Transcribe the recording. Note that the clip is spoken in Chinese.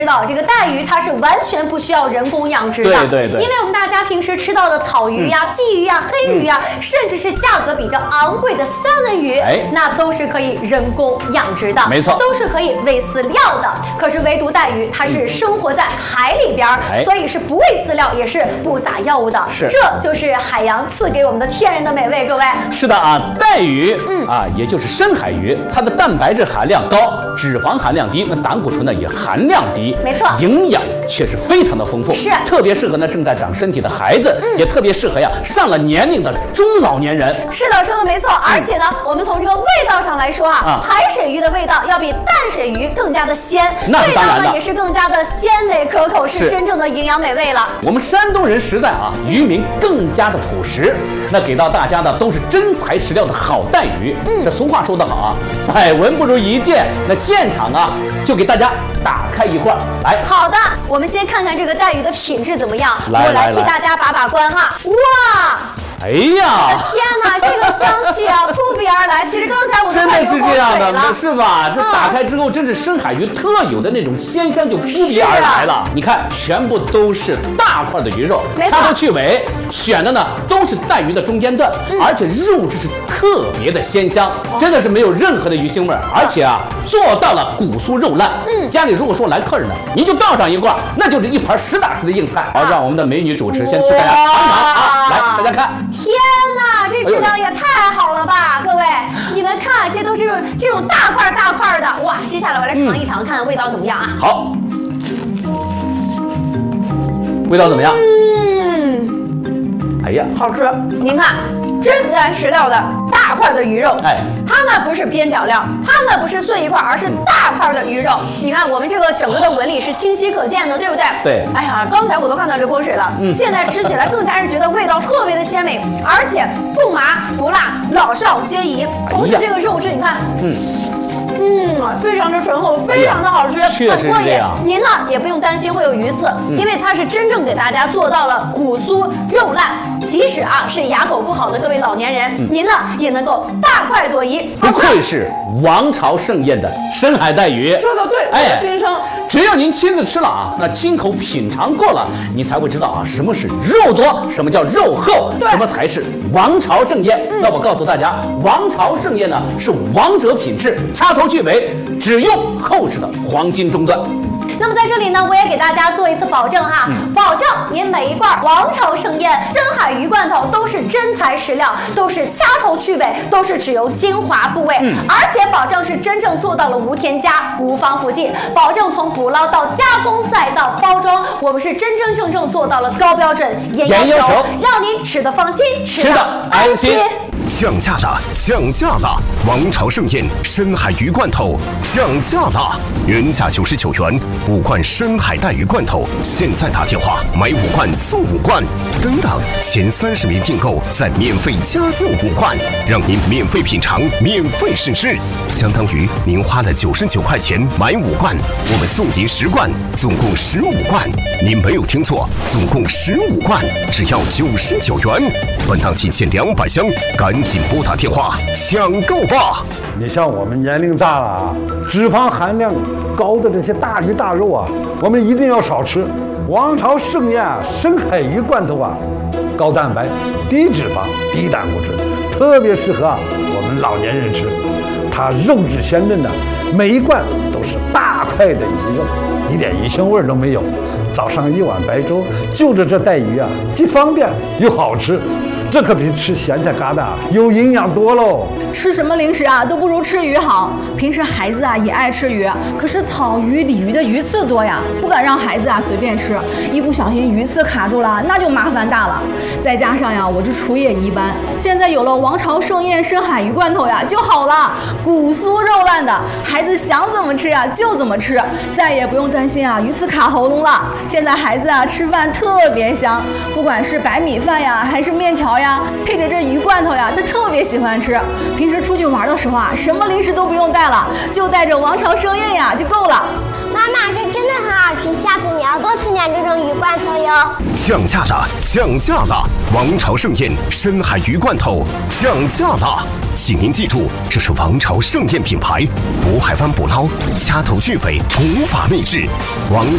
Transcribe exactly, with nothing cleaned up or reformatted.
知道这个带鱼它是完全不需要人工养殖的， 对对对， 因为我们大家平时吃到的草鱼呀、嗯、鲫鱼呀、黑鱼呀、嗯，甚至是价格比较昂贵的三文鱼，哎，那都是可以人工养殖的， 没错， 都是可以喂饲料的。可是唯独带鱼，它是生活在海里边，嗯、所以是不喂饲料，也是不撒药物的。 是， 这就是海洋赐给我们的天然的美味。各位， 是的啊，带鱼，嗯啊，也就是深海鱼，它的蛋白质含量高，脂肪含量低，那胆固醇呢也含量低， 没错， 营养却是非常的丰富， 是特别适合呢正在长身体的孩子，嗯、也特别适合呀上了年龄的中老年人。 是的，说的没错。而且呢，嗯、我们从这个味道上来说啊，啊海水鱼的味道要比淡水鱼更加的鲜， 那是当然的， 味道呢也是更加的鲜美可口，是真正的营养美味了。 我们山东人实在啊，渔民更加的朴实，那给到大家的都是真材实料的好带鱼。嗯，这俗话说得好啊，百闻不如一见。那现场啊，就给大家打开一罐来。 好的，我们先看看这个带鱼的品质怎么样， 来我来替大家把把关哈。哇！ 哎呀！ 天哪，这个香气啊，扑鼻而来。其实刚才我真的是这样的，是吧？这打开之后，真是深海鱼特有的那种鲜香就扑鼻而来了。你看，全部都是大块的鱼肉，掐头去尾，选的呢都是带鱼的中间段，嗯、而且肉质是特别的鲜香，真的是没有任何的鱼腥味，而且啊做到了骨酥肉烂。嗯，家里如果说来客人呢，您就倒上一罐，那就是一盘实打实的硬菜。好，让我们的美女主持先替大家尝尝啊，来，大家看。 天哪，这质量也太好了吧！各位，你们看，这都是这种大块大块的，哇！接下来我来尝一尝，嗯、看看味道怎么样啊？ 好，味道怎么样？嗯，哎呀， 好吃！您看，真材实料的大块的鱼肉，哎，它呢不是边角料，它呢不是碎一块，而是大块的鱼肉。你看我们这个整个的纹理是清晰可见的，对不对？ 对。 哎呀，刚才我都看到流口水了，嗯，现在吃起来更加是觉得味道特别的鲜美，而且不麻不辣，老少皆宜。同时这个肉质，你看，嗯。嗯，非常的醇厚，非常的好吃， 确实是这样。 您呢也不用担心会有鱼刺，嗯、因为它是真正给大家做到了骨酥肉烂。即使啊是牙口不好的各位老年人，嗯、您呢也能够大快朵颐。 不愧是王朝盛宴的深海带鱼， 说的对，哎，先生。 只要您亲自吃了啊，那亲口品尝过了，你才会知道啊什么是肉多，什么叫肉厚，什么才是王朝盛宴。嗯、那我告诉大家，王朝盛宴呢是王者品质，掐头去尾，只用厚实的黄金中段。 那么在这里呢，我也给大家做一次保证哈，嗯、保证您每一罐王朝盛宴深海鱼罐头都是真材实料，都是掐头去尾，都是只有精华部位，嗯、而且保证是真正做到了无添加、无防腐剂，保证从捕捞到加工再到包装，我们是真真正正做到了高标准、严要求，让您吃得放心，吃得安心。 降价了，降价了！王朝盛宴深海鱼罐头降价了，原价九十九元五罐深海带鱼罐头，现在打电话买五罐送五罐，等等，前三十名订购再免费加赠五罐，让您免费品尝，免费试吃，相当于您花了九十九块钱买五罐，我们送您十罐，总共十五罐。您没有听错，总共十五罐，只要九十九元。本档仅限两百箱，赶紧拨打电话抢购吧！ 你像我们年龄大了啊，脂肪含量高的这些大鱼大肉啊，我们一定要少吃。王朝盛宴啊，深海鱼罐头啊，高蛋白、低脂肪、低胆固醇，特别适合啊我们老年人吃。它肉质鲜嫩的，每一罐都是大块的鱼肉，一点鱼腥味都没有。早上一碗白粥，就着这带鱼啊，既方便又好吃。这可比吃咸菜疙瘩有营养多喽！ 吃什么零食啊，都不如吃鱼好。平时孩子啊也爱吃鱼，可是草鱼、鲤鱼的鱼刺多呀，不敢让孩子啊随便吃，一不小心鱼刺卡住了，那就麻烦大了。再加上呀，我这厨艺也一般，现在有了王朝盛宴深海鱼罐头呀，就好了，骨酥肉烂的，孩子想怎么吃呀就怎么吃，再也不用担心啊鱼刺卡喉咙了。现在孩子啊吃饭特别香，不管是白米饭呀，还是面条呀。呀，配着这鱼罐头呀，他特别喜欢吃。平时出去玩的时候啊，什么零食都不用带了，就带着王朝盛宴呀就够了。 妈妈，这真的很好吃，下次你要多吃点这种鱼罐头哟。 降价了，降价了！王朝盛宴深海鱼罐头降价了，请您记住，这是王朝盛宴品牌，渤海湾捕捞，掐头去尾，古法秘制，王